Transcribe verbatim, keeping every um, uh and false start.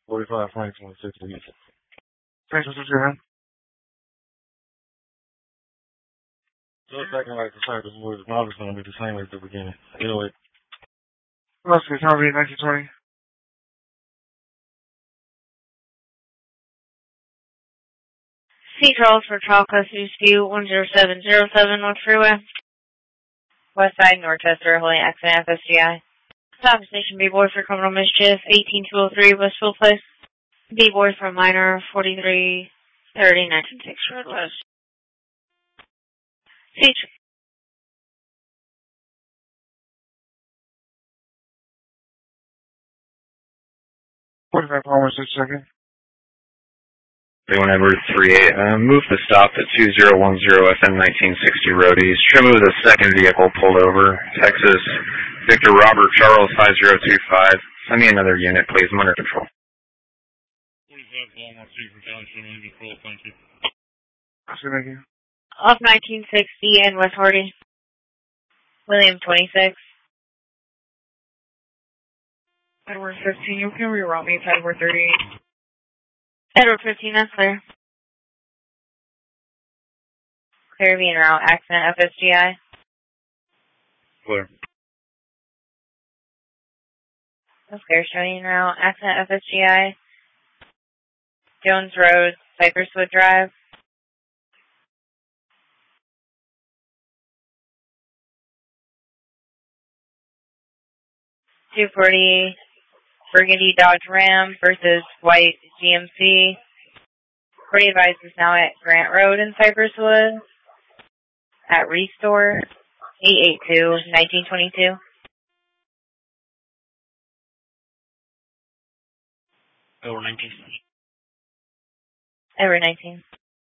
forty-five, twenty, twenty-six, thanks for your So it's acting like the cycle was probably going to be the same as the beginning. Anyway. Let's see, Tommy, nineteen twenty. C Charles for Trial Custody Dispute one zero seven zero seven North Freeway. West Side, Northchester, holding accident F S G I. Stop station B-Boy for criminal mischief, eighteen two oh three Westfield Place. B-Boy for minor, forty-three thirty nineteen six Road West. C forty-five, Palmer, six seconds. Anyone Edward three eight, uh, move the stop to two zero one zero F M nineteen sixty Road East. Trim with a second vehicle pulled over. Texas, Victor Robert Charles five zero two five. Send me another unit, please. I'm under control. forty-five, Palmer, three from County, under control, thank you. Thank you. Off nineteen sixty and West Hardy. William twenty-six. Edward fifteen, you can reroute me to Edward thirty-eight. Edward fifteen, that's clear. Clear being route, accident F S G I. Clear. That's clear, showing route, accident F S G I. Jones Road, Cypresswood Drive. two forty Burgundy Dodge Ram versus White G M C. Court advised is now at Grant Road in Cypresswood. At Restore, eight eight two nineteen twenty-two. Over nineteen. Over nineteen.